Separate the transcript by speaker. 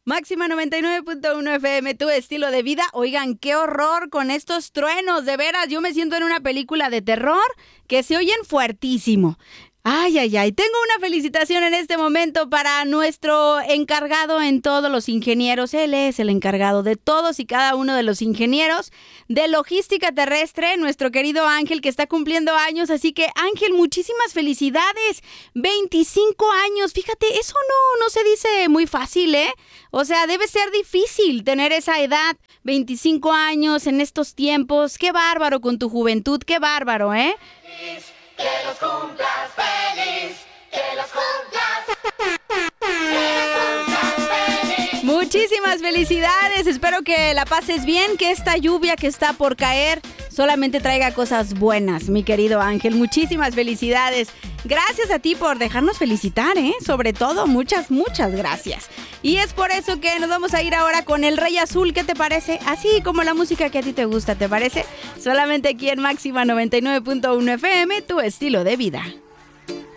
Speaker 1: Máxima 99.1 FM, tu estilo de vida. Oigan, qué horror con estos truenos, de veras, yo me siento en una película de terror que se oyen fuertísimo. Ay, ay, ay, tengo una felicitación en este momento para nuestro encargado en todos los ingenieros. Él es el encargado de todos y cada uno de los ingenieros de logística terrestre, nuestro querido Ángel, que está cumpliendo años. Así que, Ángel, muchísimas felicidades. 25 años, fíjate, eso no se dice muy fácil, ¿eh? O sea, debe ser difícil tener esa edad, 25 años en estos tiempos. Qué bárbaro con tu juventud, qué bárbaro, ¿eh?
Speaker 2: Que los cumplas feliz, que los cumplas, feliz.
Speaker 1: Muchísimas felicidades, espero que la pases bien, que esta lluvia que está por caer solamente traiga cosas buenas, mi querido Ángel. Muchísimas felicidades. Gracias a ti por dejarnos felicitar, sobre todo, muchas gracias. Y es por eso que nos vamos a ir ahora con el Rey Azul. ¿Qué te parece? Así como la música que a ti te gusta, ¿te parece? Solamente aquí en Máxima 99.1 FM, tu estilo de vida.